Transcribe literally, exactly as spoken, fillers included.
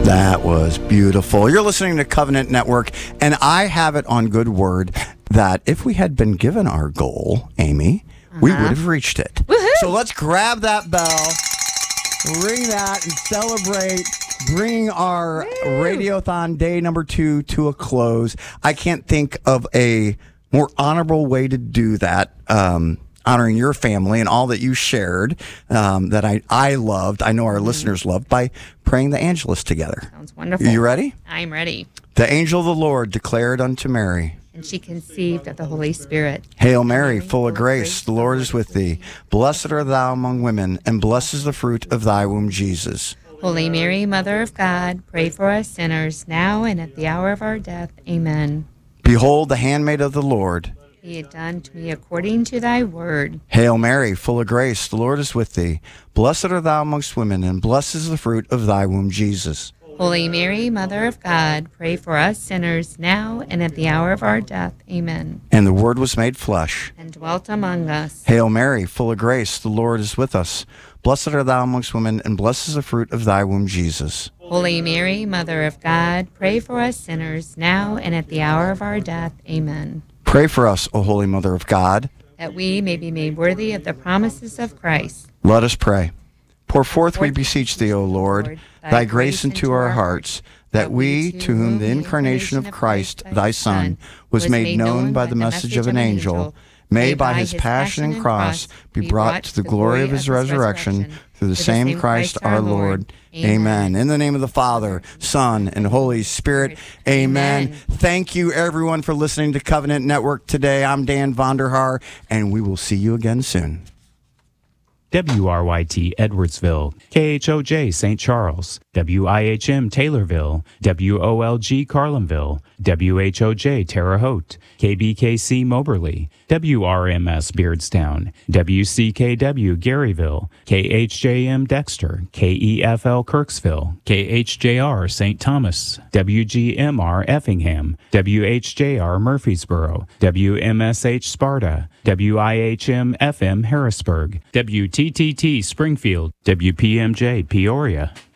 That was beautiful. You're listening to Covenant Network, and I have it on good word that if we had been given our goal, Amy, uh-huh. we would have reached it. Woohoo! So let's grab that bell, ring that, and celebrate bringing our Woo! Radiothon day number two to a close. I can't think of a more honorable way to do that. Um, honoring your family and all that you shared um, that I, I loved, I know our mm-hmm. listeners loved, by praying the Angelus together. Sounds wonderful. You ready? I'm ready. The angel of the Lord declared unto Mary, and she conceived of the Holy Spirit. Hail Mary, full of grace, the Lord is with thee. Blessed art thou among women, and blessed is the fruit of thy womb, Jesus. Holy Mary, Mother of God, pray for us sinners, now and at the hour of our death. Amen. Behold, the handmaid of the Lord. Be it done to me according to thy word. Hail Mary, full of grace, the Lord is with thee. Blessed art thou amongst women, and blessed is the fruit of thy womb, Jesus. Holy Mary, Mother of God, pray for us sinners, now and at the hour of our death. Amen. And the Word was made flesh, and dwelt among us. Hail Mary, full of grace, the Lord is with us. Blessed art thou amongst women, and blessed is the fruit of thy womb, Jesus. Holy Mary, Mother of God, pray for us sinners, now and at the hour of our death. Amen. Pray for us, O Holy Mother of God, that we may be made worthy of the promises of Christ. Let us pray. Pour forth, we beseech thee, O Lord, thy grace into our hearts, that we, to whom the incarnation of Christ, thy Son, was made known by the message of an angel, may by his passion and cross be brought to the glory of his resurrection, through the same Christ our Lord. Amen. In the name of the Father, Son, and Holy Spirit. Amen. Thank you, everyone, for listening to Covenant Network today. I'm Dan Vonderhaar, and we will see you again soon. W R Y T Edwardsville, K H O J Saint Charles, W I H M Taylorville, W O L G Carlinville, W H O J Terre Haute, K B K C Moberly, W R M S Beardstown, W C K W Garyville, K H J M Dexter, K E F L Kirksville, K H J R Saint Thomas, W G M R Effingham, W H J R Murfreesboro, W M S H Sparta, W I H M F M Harrisburg, W T T T Springfield, W P M J Peoria.